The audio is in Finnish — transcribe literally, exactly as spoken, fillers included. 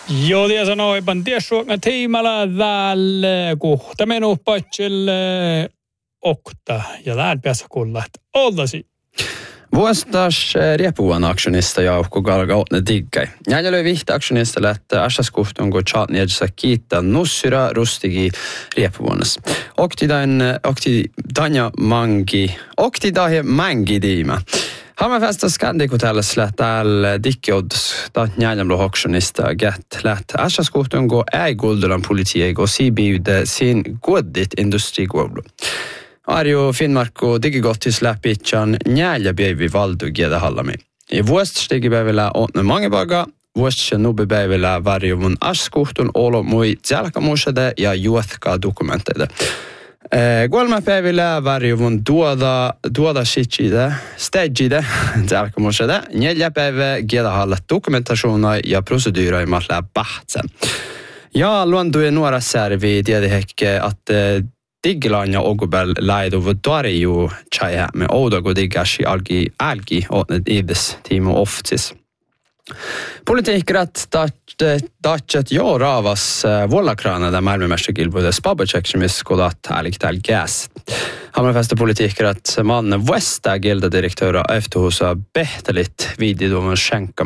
Joo, sanoi, että tiessuokan tiimalla täällä kohta menu patselle okta ja täällä päässä kuulla, että oltasi. Vuostas riepuvan aktionista joukko galgautne diggai. Jäljellä löi vihti aktionista, että asaskuhtun kun chatniedessä kiittää nussira rustigi riepuvuonnas. Oktidain, oktidanja mangi, oktidahe mangi diima. Hammerfesta skandikutellesle täällä dikkiodus ta njäljämlo aktionista gett läht asaskuhtun kun ei guldulan politiigo sibiude sin goddit industriguoblu. Arjo Finnmarku digigottis läpitsan njäljäpäivi valdu gieda hallami. I vuost stigipäivillä on mangebaga, vuost nubipäivillä varjuvun askuhtun olo mui tjälkamuusede ja juotka dokumenteide. Kolmapäivillä varjuvun tuoda, tuoda shitjide, stedjide tjälkamuusede, njäljäpäivä gieda halla dokumentationa ja proceduura i matla bahtsen. Ja luonduja nuora särvi tiedi hekke, att Diggilan ja ogubel laidu vudariju chaja me oudogu diggashi algi algi otnet ides tiimo oftis. Politiikrat datchat jo ravas vollakrana Malmömästarkilpudes Babaceksemis kodat ärligt älgäs. Hammerfesta politiikrat man Westa gilda direktöra efterhusa behtelit vididomen skänka